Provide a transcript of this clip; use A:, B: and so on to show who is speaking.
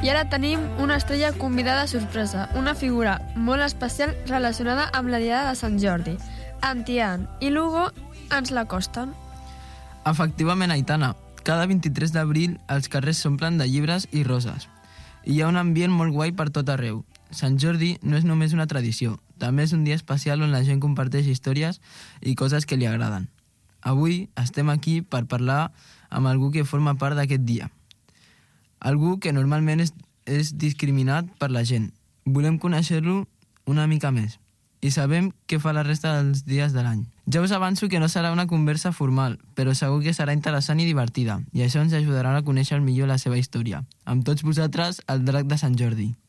A: I ara tenim una estrella convidada sorpresa, una figura molt especial relacionada amb la Diada de Sant Jordi. En Tian i l'Hugo ens l'acosten.
B: Efectivament, Aitana, cada 23 d'abril els carrers s'omplen de llibres i roses. I hi ha un ambient molt guai per tot arreu. Sant Jordi no és només una tradició, també és un dia especial on la gent comparteix històries i coses que li agraden. Avui estem aquí per parlar amb algú que forma part d'aquest dia. Algú que normalment és discriminat per la gent. Volem conèixer-lo una mica més i sabem què fa la resta dels dies de l'any. Ja us avanço que no serà una conversa formal, però segur que serà interessant i divertida, i això ens ajudarà a conèixer millor la seva història. Amb tots vosaltres, el Drac de Sant Jordi.